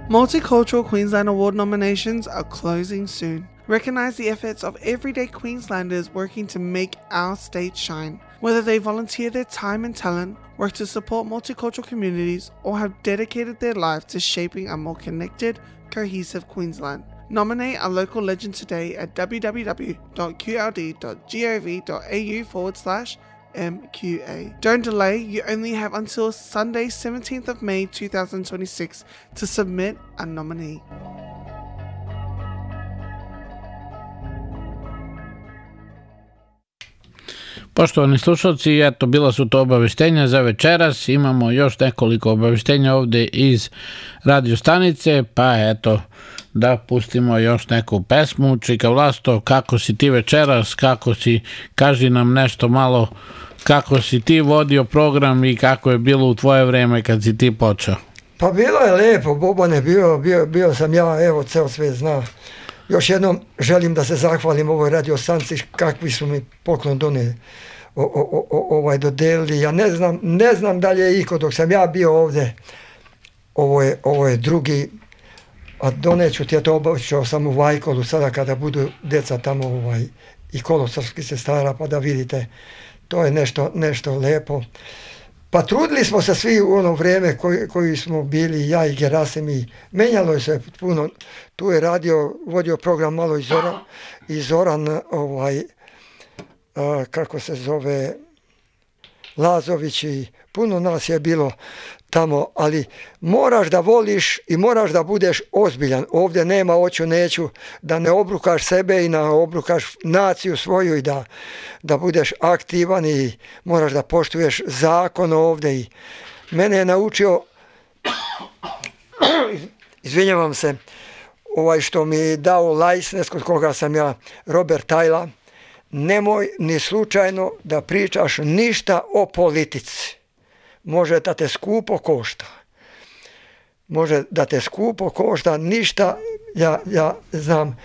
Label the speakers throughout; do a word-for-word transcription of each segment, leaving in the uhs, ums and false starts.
Speaker 1: Multicultural Queensland Award nominations are closing soon. Recognise the efforts of everyday Queenslanders working to make our state shine. Whether they volunteer their time and talent, work to support multicultural communities, or have dedicated their life to shaping a more connected, cohesive Queensland. Nominate a local legend today at www.qld.gov.au forward slash MQA. Don't delay, you only have until Sunday seventeenth of May twenty twenty-six to submit a nominee.
Speaker 2: Poštovani slušalci, eto bila su to obaveštenja za večeras. Imamo još nekoliko obaveštenja ovdje iz radio stanice, pa eto da pustimo još neku pesmu. Čika Vlasto, kako si ti večeras, kako si, kaži nam nešto malo, kako si ti vodio program i kako je bilo u tvoje vreme kad si ti počeo.
Speaker 3: Pa bilo je lijepo, Bobane, bio, bio, bio sam ja, evo, ceo sve zna. Još jednom želim da se zahvalim ovoj radio stanici kakvi su mi poklon donijeli, ovaj dodelili. Ja ne znam, ne znam da li je iko dok sam ja bio ovdje, ovo je, ovo je drugi, a doneću ti ja to obavićao sam u Vajkolu sada kada budu djeca tamo ovaj, i kolosrpski sestara pa da vidite, to je nešto, nešto lijepo. Pa trudili smo se svi u ono vrijeme koji, koji smo bili, ja i Gerasim, i menjalo je se puno. Tu je radio, vodio program malo i Zoran, i Zoran ovaj, a, kako se zove, Lazović, i puno nas je bilo tamo, ali moraš da voliš i moraš da budeš ozbiljan. Ovdje nema hoću neću, da ne obrukaš sebe i ne obrukaš naciju svoju i da, da budeš aktivan i moraš da poštuješ zakon ovdje. I mene je naučio, izvinjavam se, ovaj što mi je dao lajsnes kod koga sam ja, Robert Tajla, nemoj ni slučajno da pričaš ništa o politici. Može da te skupo košta. Može da te skupo košta, ništa, ja, ja znam.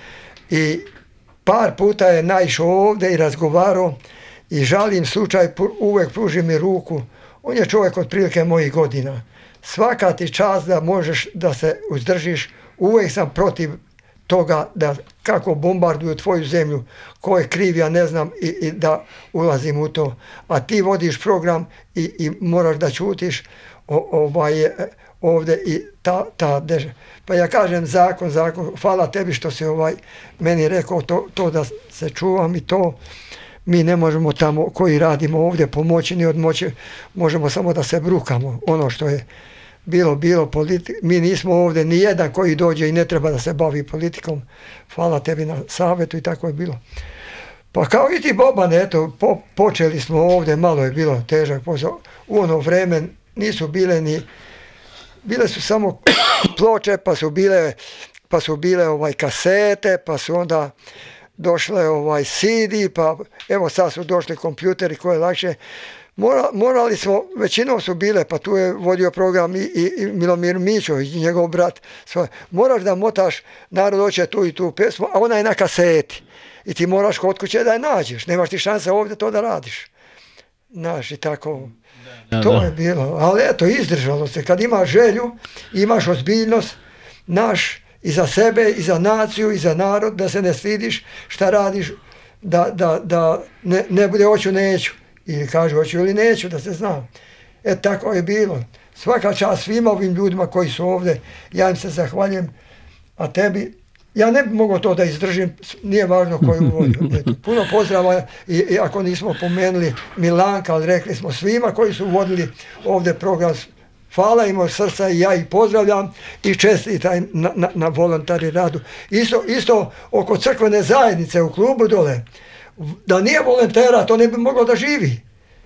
Speaker 3: I par puta je naišao ovdje i razgovarao i žalim slučaj, uvijek pruži mi ruku. On je čovjek otprilike mojih godina. Svaka ti čast da možeš da se uzdržiš, uvijek sam protiv toga da kako bombarduju tvoju zemlju, ko je kriv, ja ne znam, i, i da ulazim u to. A ti vodiš program i, i moraš da ćutiš o, ovaj, ovdje i ta, ta deža. Pa ja kažem zakon, zakon, hvala tebi što si ovaj, meni rekao to, to da se čuvam i to. Mi ne možemo tamo koji radimo ovdje pomoći ni odmoći, možemo samo da se brukamo. Ono što je bilo, bilo politika, mi nismo ovdje ni jedan koji dođe i ne treba da se bavi politikom. Hvala tebi na savjetu i tako je bilo. Pa kao i ti Boban, eto, po, počeli smo ovdje, malo je bilo težak posao. U ono vrijeme nisu bile ni, bile su samo ploče, pa su bile, pa su bile ovaj kasete, pa su onda došle ovaj C D, pa evo sad su došli kompjuteri koje je lakše. Mora, morali smo, većinom su bile, pa tu je vodio program i, i, i Milomir Mićović i njegov brat. Svoj. Moraš da motaš, narod hoće tu i tu pesmu, a ona je na kaseti. I ti moraš kod kuće da je nađeš. Nemaš ti šanse ovdje to da radiš. Znaš, i tako. Da, to da. Je bilo. Ali eto, izdržalo se. Kad imaš želju, imaš ozbiljnost, naš, i za sebe, i za naciju, i za narod, da se ne stidiš šta radiš, da, da, da ne, ne bude hoću neću. Ili kažu hoću ili neću, da se zna. E tako je bilo. Svaka čast svima ovim ljudima koji su ovdje, ja im se zahvaljujem, a tebi, ja ne bi mogao to da izdržim, nije važno koju vodio. Puno pozdrava i, i ako nismo pomenuli Milanka, ali rekli smo svima koji su vodili ovdje program, hvala im od srca i ja ih pozdravljam i čestitam na, na, na voluntari radu. Isto, isto oko crkvene zajednice u klubu dole, da nije volontera, to ne bi moglo da živi.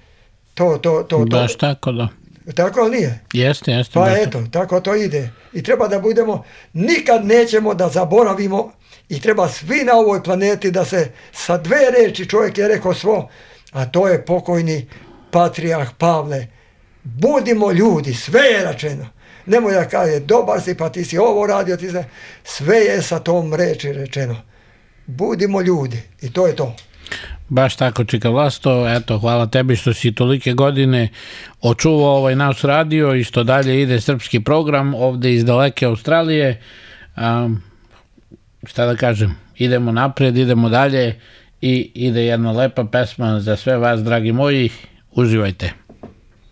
Speaker 3: To, to, to, to.
Speaker 2: Baš tako da.
Speaker 3: Tako ali nije?
Speaker 2: Jeste, jeste.
Speaker 3: Pa eto, tako to ide. I treba da budemo, nikad nećemo da zaboravimo i treba svi na ovoj planeti da se sa dve reči, čovjek je rekao svo, a to je pokojni patrijarh Pavle. Budimo ljudi, sve je rečeno. Nemoj da kaže, dobar si, pa ti si ovo radio, ti zna, sve je sa tom reči rečeno. Budimo ljudi i to je to.
Speaker 2: Baš tako, Čika Vlasto, eto, hvala tebi što si tolike godine očuvao ovaj naš radio i što dalje ide srpski program ovde iz daleke Australije. Um, šta da kažem, idemo napred, idemo dalje i ide jedna lepa pesma za sve vas, dragi moji, uživajte.